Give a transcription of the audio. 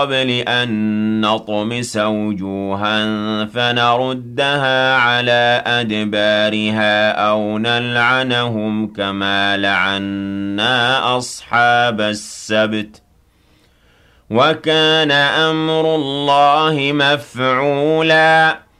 قبل أن نطمس وجوها فنردها على أدبارها أو نلعنهم كما لعنا أصحاب السبت وكان أمر الله مفعولا